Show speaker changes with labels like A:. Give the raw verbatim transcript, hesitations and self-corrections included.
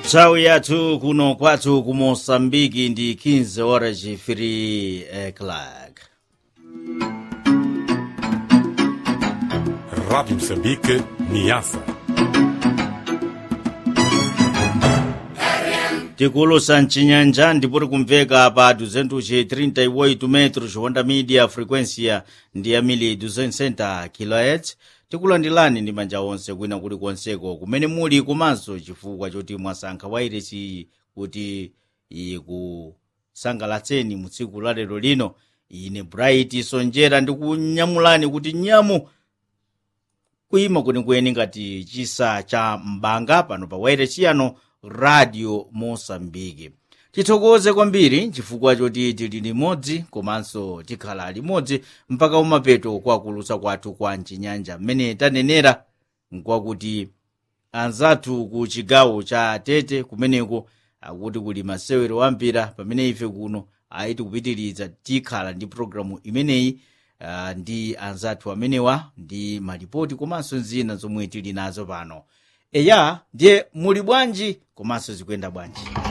A: nthawi yathu kuno kwathu ku Mosambiki ndi quinze horas free o'clock.
B: Rádio Moçambique, Niassa.
A: tikulusa mchinyanja ndipo kumveka pa duzentos e trinta e oito metros honda media frequência ndi ya mili duzentos e sessenta kilohertz. tikulandilani ndi manja onse kwina kuli konseko kumene muli komanso chifukwa choti mwasankha wairesi kuti ikusangalatseni mu tsiku la lero lino. ine Bright Sonjera ndikunyamulani kuti nyamu kuima kwenikweni ngati chisa cha mbanga pano pa wairesi yano Radio Mosambiki. tithokoze kwambiri chifukwa choti tili limodzi komanso tikhala limodzi mpaka umapeto kwa kulusa kwathu kwa mchinyanja mmene tanenera nkwakuti anzathu ku chigawo cha Tete kumeneko akuti kuli masewero ampira pamene ife kuno aiti kupitiriza tikhala ndi programu imeneyi uh, ndi anzathu amenewa ndi malipoti komanso zina zomwe tili nazo pano. eya ndiye muli bwanji komanso zikuyenda bwanji?